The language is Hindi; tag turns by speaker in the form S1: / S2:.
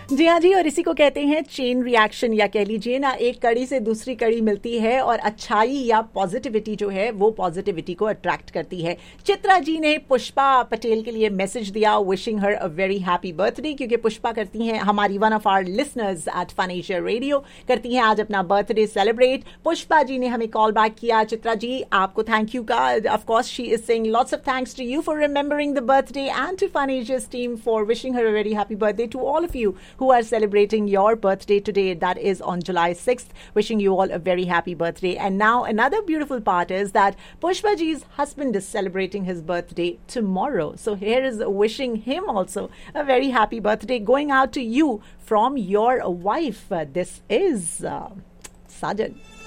S1: जी हाँ जी, और इसी को कहते हैं चेन रिएक्शन, या कह लीजिए ना, एक कड़ी से दूसरी कड़ी मिलती है और अच्छाई या पॉजिटिविटी जो है वो पॉजिटिविटी को अट्रैक्ट करती है। चित्रा जी ने पुष्पा पटेल के लिए मैसेज दिया, wishing her a very happy birthday, क्योंकि पुष्पा करती हैं, हमारी one of our listeners eight fun Asia radio करती हैं आज अपना बर्थडे सेलिब्रेट। पुष्पा जी ने हमें कॉल बैक किया। चित्रा जी, आपको थैंक यू का, of course she is saying lots of thanks to you for remembering the birthday and to fun एशिया's team for wishing her a very happy birthday, to all of you who are celebrating your birthday today, that is on July 6th. Wishing you all a very happy birthday. And now another beautiful part is that Pushpa ji's husband is celebrating his birthday tomorrow. So here is wishing him also a very happy birthday going out to you from your wife. This is Sajan.